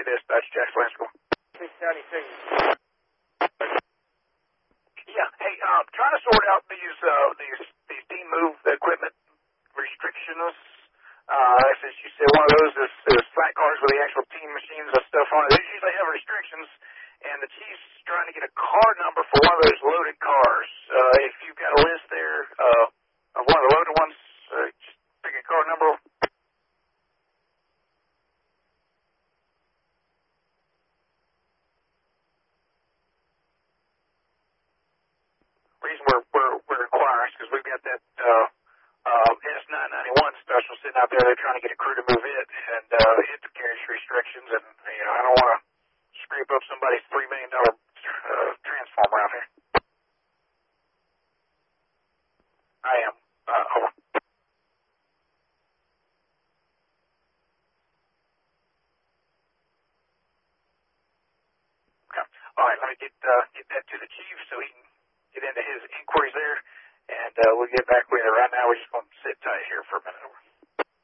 dispatch, Jack Flansco. 696. Yeah, hey, trying to sort out these D-move equipment restrictions. As you said, one of those is flat cars with the actual team machines and stuff on it. They usually have restrictions, and the chief's trying to get a car number for one of those loaded cars. If you've got a list there of one of the loaded ones, just pick a car number. Reason we're inquiring is because we've got that S991 special sitting out there. They're trying to get a crew to move it, and it carries restrictions, and I don't want to scrape up somebody's $3 million transformer out here. I am. Over. Okay. All right. Let me get that to the chief so he can get into his inquiries there, and we'll get back with you. Right now, we're just going to sit tight here for a minute.